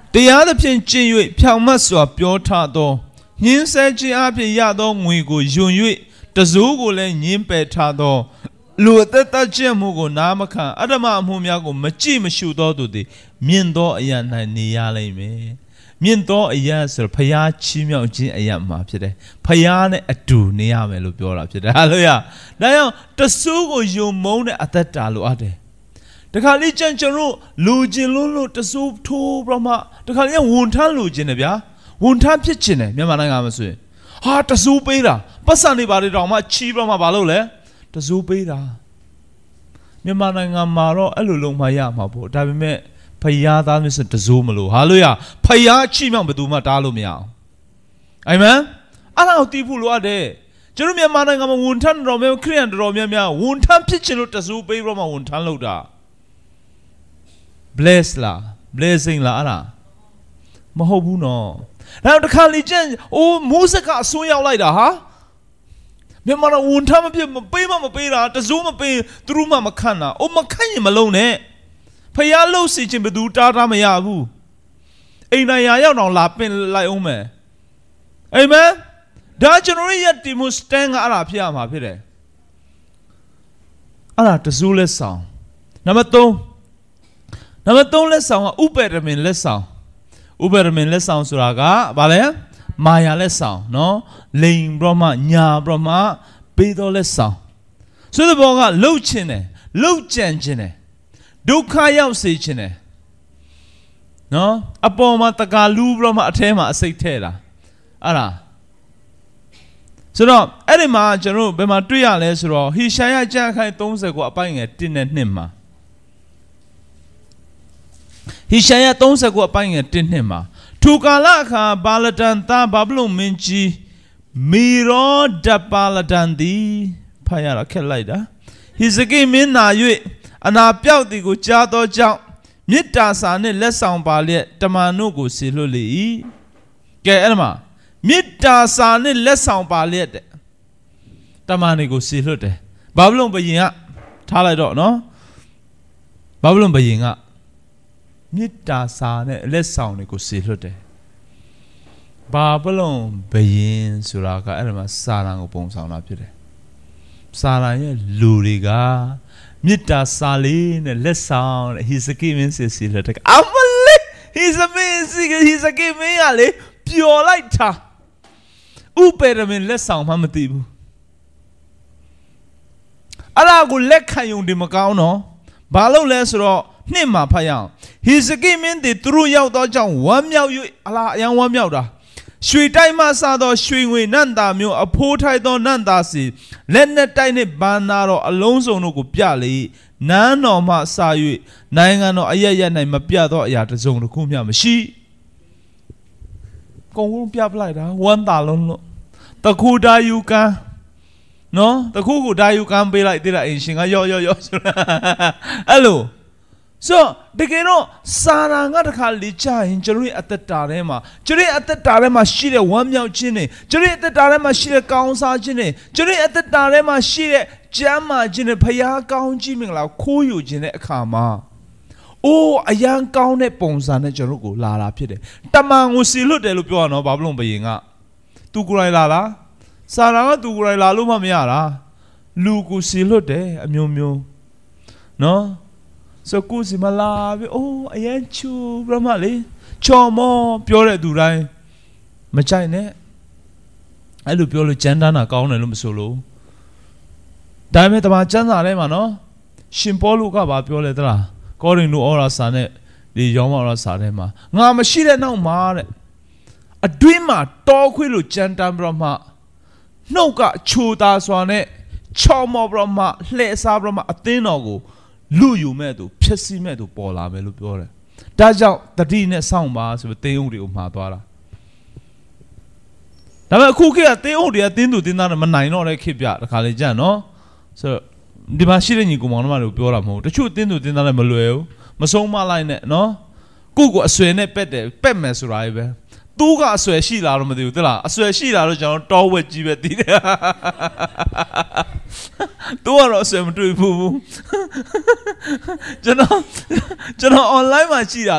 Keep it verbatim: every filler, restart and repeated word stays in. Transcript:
တရားသဖြင့်ကျင့်၍ဖြောင့်မတ်စွာပြောထားသောညှင်းဆဲခြင်းအပြင်ရသောငွေကိုယွန်၍တစိုးကိုလည်းညှင်းပယ်ထားသောလူအသက်သက်ခြင်းမှုကိုနားမခံအဓမ္မအမှုများကိုမကြည့်မရှုသောသူသည်မြင့်သောအရာ၌နေရလိမ့်မယ်မြင့်သောအရာဆိုဖျားချီးမြှောက်ခြင်းအရာမှာဖြစ်တယ်ဖျားနဲ့အတူနေရမယ်လို့ပြောတာဖြစ်တယ်ဟာလေယာဒါကြောင့်တစိုးကိုယုံမုန်းတဲ့အသက်တာလိုအပ်တယ်တခါလေးကျန်ကျွန်တော်လူချင်းလုံးလို့တစိုးထိုးပြမတခါလေးဝန်ထမ်းလူချင်းတယ်ဗျာဝန်ထမ်းဖြစ်ချင်းတယ်မြန်မာနိုင်ငံမှာဆိုရင်ဟာတစိုးပေးတာပတ်စံတွေပါတွေတောင်မှချီးပြမဘာလို့လဲတစိုးပေးတာမြန်မာနိုင်ငံမှာတော့အဲ့လိုလုံးမရမှာပေါ့ဒါပေမဲ့ဖယားသားမျိုးစတစိုးမလို့ဟာလို့ရဖယားချိမြောင်ဘယ်သူမှတားလို့မရအောင်အာမင်အဲ့ဒါကိုတီးဖို့လိုအပ်တယ်ကျွန်တော်မြန်မာနိုင်ငံမှာဝန်ထမ်းတော်များခရစ်ယာန်တော်များများဝန်ထမ်းဖြစ်ချင်လို့တစိုးပေးပြီးတော့မှဝန်ထမ်းလုပ်တာ bless လား blessing လားအဲ့ဒါမဟုတ်ဘူးနော်အဲ့တော့တစ်ခါလေကျန်အိုးမိုးစကအစွန်းရောက်လိုက်တာဟာမြန်မာနိုင်ငံဝန်ထမ်းမဖြစ်မပေးမမပေးတာတစိုးမပေးသူတို့မှမခန့်တာအိုးမခန့်ရင်မလုံးနဲ့ဖျားလို့စီချင်းဘယ်သူတားတာမရဘူးအိမ်နိုင်ရာရောက်တော့လာပင်လိုက်အောင်မယ်အာမင်ဒါကျွန်တော်ရဲ့တီမုစတန်ကအဲ့ဒါဖြစ်ရမှာဖြစ်တယ်အဲ့ဒါတစိုးလက်ဆောင်နံပါတ်သုံးနံပါတ်သုံးလက်ဆောင်ကဥပဒေမင်လက်ဆောင်ဥပဒေမင်လက်ဆောင်ဆိုတာကဘာလဲမာယာလက်ဆောင်နော်လိန်ဘရမညာဘရမပေးတော်လက်ဆောင်ဆိုတဲ့ဘောကလှုပ်ခြင်းတယ်လှုပ်ကြံခြင်းတယ်ဒုက္ခရောက်စေခြင်းတယ်နော်အပေါ်မှာတကာလူဘရမအထဲမှာအစိတ်ထဲတာအဲ့ဒါဆိုတော့အဲ့ဒီမှာကျွန်တော်ဘယ်မှာတွေ့ရလဲဆိုတော့ဟေရှာယကျမ်းခန်းသုံးဆယ်ကိုအပိုင်းငယ်တစ်နဲ့နှစ်မှာဟေရှာယသုံးဆယ်ကိုအပိုင်းငယ်တစ်နှစ်မှာထိုကာလအခါဘာလတန်သားဘာဗလုန်မင်းကြီးမီရောဒပါလတန်သည်ဖတ်ရတာခက်လိုက်တာဟိဇကိမင်းနာ၍အနာပြောက်သည်ကိုကြားသောကြောင့်မေတ္တာစာနှင့်လက်ဆောင်ပါလျက်တမန်တို့ကိုဆေလွတ်လေ၏ကဲအဲ့ဒါမှာမေတ္တာစာနှင့်လက်ဆောင်ပါလျက်တဲ့တမန်တွေကိုဆေလွတ်တယ်ဘာဗလုန်ဘုရင်ကထားလိုက်တော့နော်ဘာဗလုန်ဘုရင်ကမေတ္တာစာနဲ့လက်ဆောင်တွေကိုဆေလွတ်တယ်ဘာဗလုန်ဘုရင်ဆိုတာကအဲ့ဒါမှာစာရန်ကိုပုံဆောင်တာဖြစ်တယ်စာရန်ရဲ့လူတွေကမေတ္တာစာလေးနဲ့လက်ဆောင်တဲ့ဟိဇကိမင်းဆေလွတ်တယ်အမလေးဟိဇမင်းစီဟိဇကိမင်းကလေပျော်လိုက်တာဥပေရမင်းလက်ဆောင်မှမသိဘူးအဲ့ဒါကိုလက်ခံယုံတယ်မကောင်းတော့ဘာလို့လဲဆိုတော့နှစ်မှာဖတ်ရအောင်ဟိဇကိမင်းတွေသူတို့ရောက်တော့ကြောင့်ဝမ်းမြောက်၍အလားအယံဝမ်းမြောက်တာရွှေတိုက်မှစသောရွှေငွေနန္တာမျိုးအဖိုးထိုက်သောနန္တာစီလက်နဲ့တိုက်နှင့်ဘန္နာတော်အလုံးစုံတို့ကိုပြလေနန်းတော်မှစ၍နိုင်ငံတော်အရရ၌မပြသောအရာတစ်စုံတစ်ခုမျှမရှိကုံလုံးပြပလိုက်တာဝမ်းသာလုံးလို့တခုဒါယူကန်နော်တခုကိုဒါယူကန်ပေးလိုက်တဲ့အိမ်ရှင်ကရော့ရော့ရော့ဆိုတာအဲ့လိုဆိုတကယ်တော့စာရန်ကတခါလေ့ကျရင်ကျွန်တော်ရဲ့အသက်တာထဲမှာကျွန်တော်ရဲ့အသက်တာထဲမှာရှိတဲ့ဝမ်းမြောက်ခြင်းတွေကျွန်တော်ရဲ့အသက်တာထဲမှာရှိတဲ့ကောင်းစားခြင်းတွေကျွန်တော်ရဲ့အသက်တာထဲမှာရှိတဲ့ကျမ်းမာခြင်းတွေဖျားကောင်းခြင်းမင်္ဂလာခိုးယူခြင်းတဲ့အခါမှာအိုးအယံကောင်းတဲ့ပုံစံနဲ့ကျွန်တော်ကိုလာတာဖြစ်တယ်တမန်ကိုစီလွတ်တယ်လို့ပြောရအောင်ဘာဗလုန်ဘုရင်ကသူကိုယ်တိုင်လာလားစာရန်ကသူကိုယ်တိုင်လာလို့မှမရတာလူကိုစီလွတ်တယ်အမျိုးမျိုးနော်ဆိုကူစီမလာပြီအိုးအရင်ချူဘရမလေးချော်မောပြောတဲ့သူတိုင်းမကြိုက်နဲ့အဲ့လိုပြောလို့ကြမ်းတမ်းတာကောင်းတယ်လို့မဆိုလို့ဒါပေမဲ့တမန်ကျမ်းစာထဲမှာနော်ရှင်ပေါလုကဘာပြောလဲသလားကောရိန္သုဩရာစာနဲ့ဒီယောမဩရာစာထဲမှာငါမရှိတဲ့နောက်မှာတဲ့အတွင်းမှာတောခွေးလို့ကြမ်းတမ်းပြီးတော့မှနှုတ်ကချိုသားစွာနဲ့ချော်မောပြီးတော့မှလှည့်စားပြီးတော့မှအသင်းတော်ကိုလူယူမဲ့သူဖြစ်စီမဲ့သူပေါ်လာမယ်လို့ပြောတယ်။ဒါကြောင့်တတိနဲ့စောင့်ပါဆိုပြီးတင်းအုပ်တွေကိုမှာသွားတာ။ဒါပေမဲ့အခုခေတ်ကတင်းအုပ်တွေကတင်းသူတင်းသားတွေမနိုင်တော့တဲ့ခေတ်ပြတခါလေကြာနော်။ဆိုတော့ဒီမှာရှိတဲ့ညီကောင်မောင်တို့ကပြောတာမဟုတ်ဘူး။တချို့တင်းသူတင်းသားတွေမလွယ်ဘူး။မဆုံးမလိုက်နဲ့နော်။ကိုယ့်ကိုအဆွေနဲ့ပက်တယ်ပက်မယ်ဆိုတာပဲ။သူကအဆွေရှိလာတော့မသိဘူးသလားအဆွေရှိလာတော့ကျွန်တော်တောဝက်ကြီးပဲတည်တယ်။သူကတော့အဆွေမတွေ့ဘူးကျွန်တော်ကျွန်တော် online မှာရှိတာ